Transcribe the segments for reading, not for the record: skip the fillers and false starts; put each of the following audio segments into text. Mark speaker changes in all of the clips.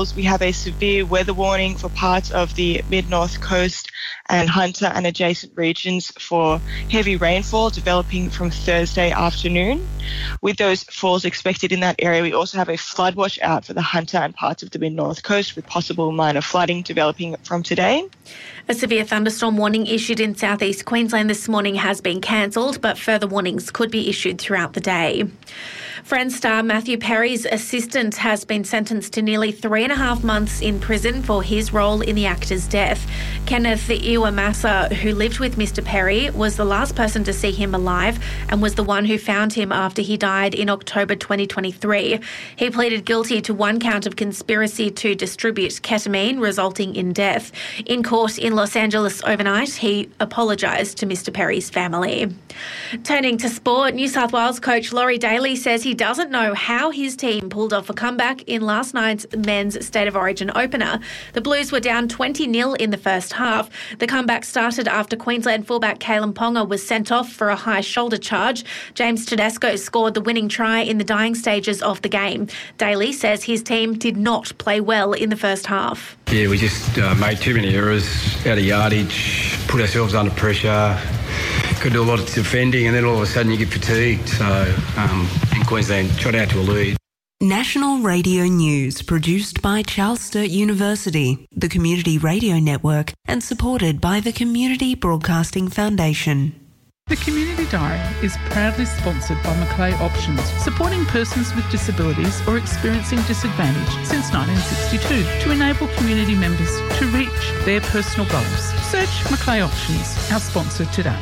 Speaker 1: We have a severe weather warning for parts of the mid-north coast and Hunter and adjacent regions for heavy rainfall developing from Thursday afternoon. With those falls expected in that area, we also have a flood watch out for the Hunter and parts of the mid-north coast with possible minor flooding developing from today.
Speaker 2: A severe thunderstorm warning issued in southeast Queensland this morning has been cancelled, but further warnings could be issued throughout the day. Friends star Matthew Perry's assistant has been sentenced to nearly 3.5 months in prison for his role in the actor's death. Kenneth Iwamasa, who lived with Mr. Perry, was the last person to see him alive and was the one who found him after he died in October 2023. He pleaded guilty to one count of conspiracy to distribute ketamine, resulting in death. In court in Los Angeles overnight, he apologised to Mr. Perry's family. Turning to sport, New South Wales coach Laurie Daly says he doesn't know how his team pulled off a comeback in last night's men's State of Origin opener. The Blues were down 20-0 in the first half. The comeback started after Queensland fullback Kalen Ponga was sent off for a high shoulder charge. James Tedesco scored the winning try in the dying stages of the game. Daly says his team did not play well in the first half.
Speaker 3: Yeah, we just made too many errors, out of yardage, put ourselves under pressure. Could do a lot of defending, and then all of a sudden you get fatigued. So, in Queensland, shot out to a lead.
Speaker 4: National Radio News, produced by Charles Sturt University, the Community Radio Network, and supported by the Community Broadcasting Foundation.
Speaker 5: The Community Diary is proudly sponsored by Macleay Options, supporting persons with disabilities or experiencing disadvantage since 1962 to enable community members to reach their personal goals. Search Macleay Options, our sponsor today.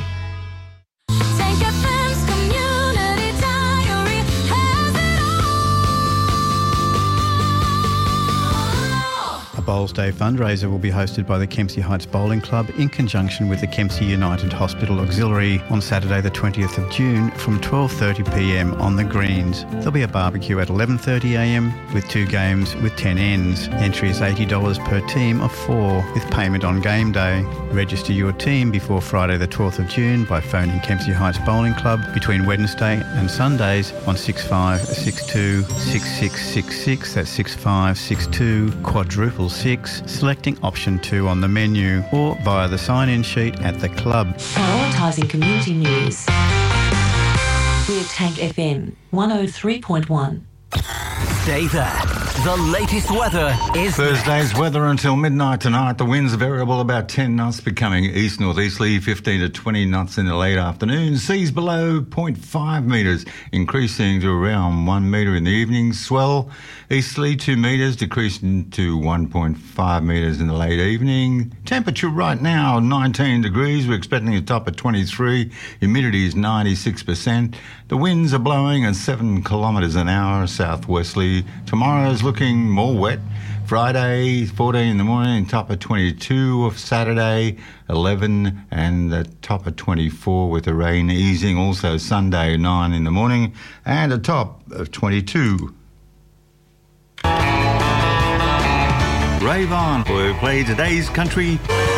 Speaker 6: Bowls Day fundraiser will be hosted by the Kempsey Heights Bowling Club in conjunction with the Kempsey United Hospital Auxiliary on Saturday the 20th of June from 12:30pm on the greens. There'll be a barbecue at 11:30am with 2 games with 10 ends. Entry is $80 per team of 4 with payment on game day. Register your team before Friday the 12th of June by phoning Kempsey Heights Bowling Club between Wednesday and Sundays on 6562 6666. That's 6562 quadruple 6, selecting option 2 on the menu or via the sign-in sheet at the club.
Speaker 4: Prioritising community news. We're Tank FM 103.1.
Speaker 7: Stay there. The latest weather is...
Speaker 8: Thursday's weather until midnight tonight. The winds are variable, about 10 knots, becoming east-northeasterly, 15 to 20 knots in the late afternoon. Seas below 0.5 metres, increasing to around 1 metre in the evening. Swell easterly 2 metres, decreasing to 1.5 metres in the late evening. Temperature right now, 19 degrees. We're expecting a top at 23. Humidity is 96%. The winds are blowing at 7 kilometres an hour, southwesterly. Tomorrow's looking more wet. Friday, 14 in the morning, top of 22. Of Saturday, 11 and the top of 24 with the rain easing. Also Sunday, 9 in the morning and a top of 22. Rave on. We'll play today's country.